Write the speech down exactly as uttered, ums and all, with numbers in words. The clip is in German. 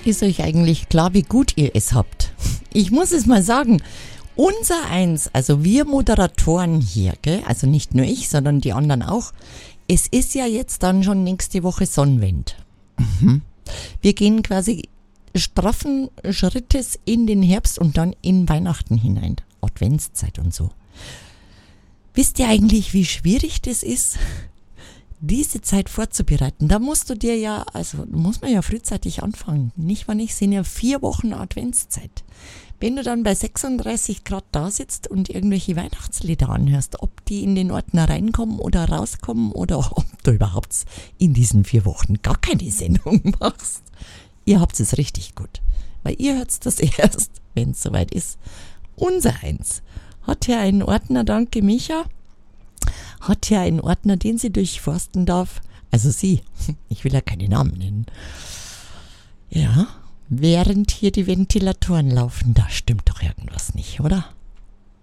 ist euch eigentlich klar, wie gut ihr es habt? Ich muss es mal sagen, unser Eins, also wir Moderatoren hier, gell? Also nicht nur ich, sondern die anderen auch, es ist ja jetzt dann schon nächste Woche Sonnenwend. Mhm. Wir gehen quasi straffen Schrittes in den Herbst und dann in Weihnachten hinein. Adventszeit und so. Wisst ihr eigentlich, wie schwierig das ist, diese Zeit vorzubereiten? Da musst du dir ja, also muss man ja frühzeitig anfangen. Nicht wahr nicht? Sind ja vier Wochen Adventszeit. Wenn du dann bei sechsunddreißig Grad da sitzt und irgendwelche Weihnachtslieder anhörst, ob die in den Ordner reinkommen oder rauskommen oder ob du überhaupt in diesen vier Wochen gar keine Sendung machst. Ihr habt es richtig gut, weil ihr hört das erst, wenn es soweit ist. Unser Eins hat ja einen Ordner, danke Micha, hat ja einen Ordner, den sie durchforsten darf. Also sie, ich will ja keine Namen nennen. Ja, während hier die Ventilatoren laufen, da stimmt doch irgendwas nicht, oder?